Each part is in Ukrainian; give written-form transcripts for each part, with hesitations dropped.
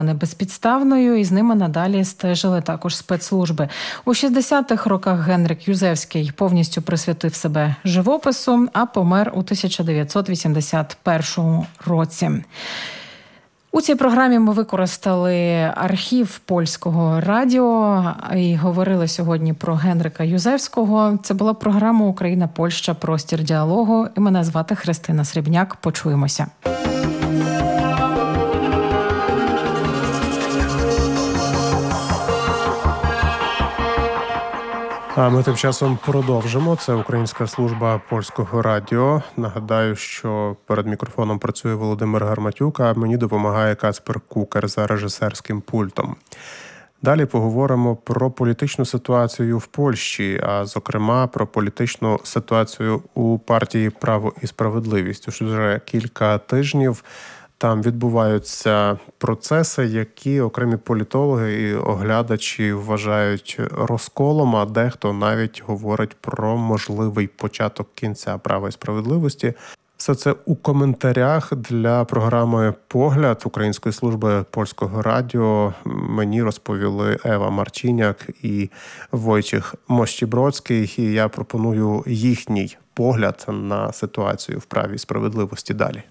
не безпідставною, і з ними надалі стежили також спецслужби. У 60-х роках Генрик Юзевський повністю присвятив себе живопису, а помер у 1981 році. У цій програмі ми використали архів Польського радіо і говорили сьогодні про Генрика Юзевського. Це була програма «Україна-Польща. Простір діалогу». І мене звати Христина Срібняк. Почуємося. А ми тим часом продовжимо. Це Українська служба Польського радіо. Нагадаю, що перед мікрофоном працює Володимир Гарматюк, а мені допомагає Кацпер Кукер за режисерським пультом. Далі поговоримо про політичну ситуацію в Польщі, а зокрема про політичну ситуацію у партії «Право і справедливість». Уже кілька тижнів там відбуваються процеси, які окремі політологи і оглядачі вважають розколом, а дехто навіть говорить про можливий початок кінця «Права і справедливості». Все це у коментарях для програми «Погляд» Української служби Польського радіо мені розповіли Ева Марчиняк і Войciech Mościbrocki, і я пропоную їхній погляд на ситуацію в «Праві і справедливості» далі.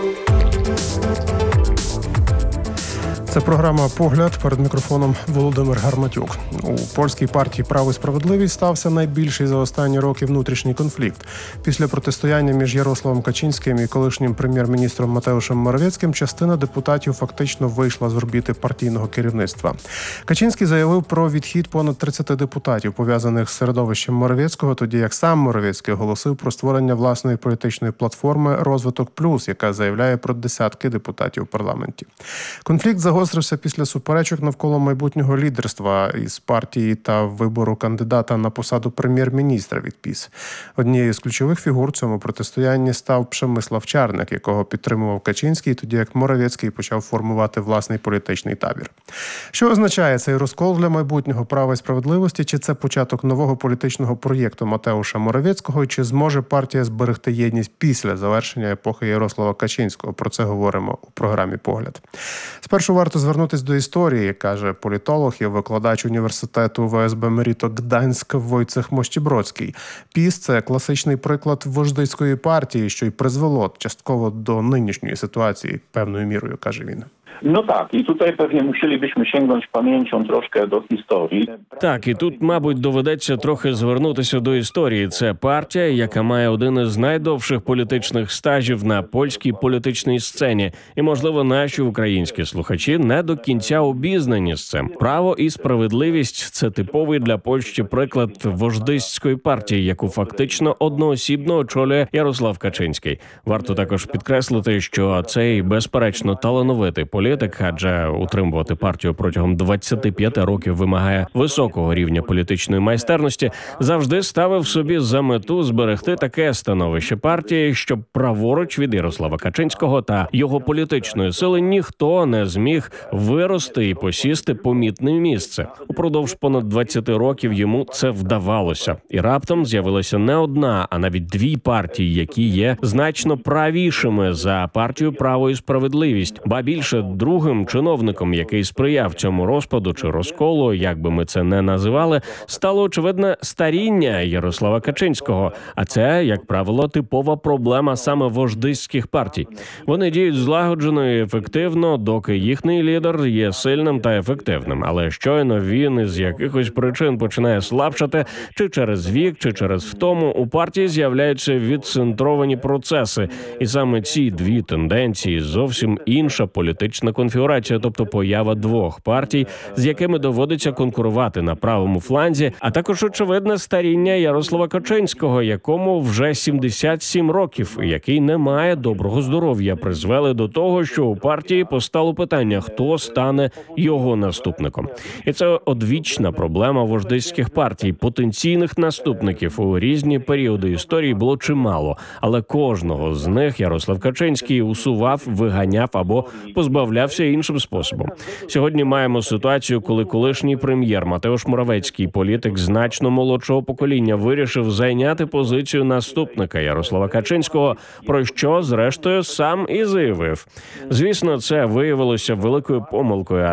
Це програма «Погляд», перед мікрофоном Володимир Гарматюк. У польській партії «Право і справедливість» стався найбільший за останні роки внутрішній конфлікт. Після протистояння між Ярославом Качинським і колишнім прем'єр-міністром Матеушем Моравецьким частина депутатів фактично вийшла з орбіти партійного керівництва. Качинський заявив про відхід понад 30 депутатів, пов'язаних з середовищем Моравецького, тоді як сам Моравецький оголосив про створення власної політичної платформи «Розвиток Плюс», яка заявляє про десятки депутатів у парламенті. Конфлікт загострився після суперечок навколо майбутнього лідерства із партії та вибору кандидата на посаду прем'єр-міністра від ПіС. Однією з ключових фігур в цьому протистоянні став Przemysław Czarnek, якого підтримував Качинський, тоді як Моравецький почав формувати власний політичний табір. Що означає цей розкол для майбутнього «Права і справедливості»? Чи це початок нового політичного проєкту Матеуша Моравецького? І чи зможе партія зберегти єдність після завершення епохи Ярослава Качинського? Про це говоримо у програмі «Погляд». Спершу варто звернутися до історії, каже політолог і викладач університету ВСБ Меріто Гданськ Wojciech Mościbrocki. ПіС – це класичний приклад вождиської партії, що й призвело частково до нинішньої ситуації певною мірою, каже він. No tak, i tutaj pewnie musielibyśmy sięgnąć pamięcią troszkę do historii. Так, і тут, мабуть, доведеться трохи звернутися до історії. Це партія, яка має один із найдовших політичних стажів на польській політичній сцені. І, можливо, наші українські слухачі не до кінця обізнані з цим. «Право і справедливість» – це типовий для Польщі приклад вождиської партії, яку фактично одноосібно очолює Ярослав Качинський. Варто також підкреслити, що цей, безперечно, талановитий політик, адже утримувати партію протягом 25 років вимагає високого рівня політичної майстерності, завжди ставив собі за мету зберегти таке становище партії, щоб праворуч від Ярослава Качинського та його політичної сили ніхто не зміг вирости і посісти помітне місце. Упродовж понад 20 років йому це вдавалося. І раптом з'явилася не одна, а навіть дві партії, які є значно правішими за партію «Право і справедливість». Ба більше, другим чиновником, який сприяв цьому розпаду чи розколу, як би ми це не називали, стало очевидне старіння Ярослава Качинського. А це, як правило, типова проблема саме вождиських партій. Вони діють злагоджено і ефективно, доки їхній лідер є сильним та ефективним. Але щойно він із якихось причин починає слабшати, чи через вік, чи через втому, у партії з'являються відцентровані процеси. І саме ці дві тенденції – зовсім інша політична конфігурація, тобто поява двох партій, з якими доводиться конкурувати на правому фланзі, а також очевидне старіння Ярослава Качинського, якому вже 77 років, який не має доброго здоров'я, призвели до того, що у партії постало питання, хто стане його наступником. І це одвічна проблема вождиських партій. Потенційних наступників у різні періоди історії було чимало, але кожного з них Ярослав Качинський усував, виганяв або позбавляв позбавлявся іншим способом. Сьогодні маємо ситуацію, коли колишній прем'єр Матеуш Моравецький, політик значно молодшого покоління, вирішив зайняти позицію наступника Ярослава Качинського, про що, зрештою, сам і заявив. Звісно, це виявилося великою помилкою,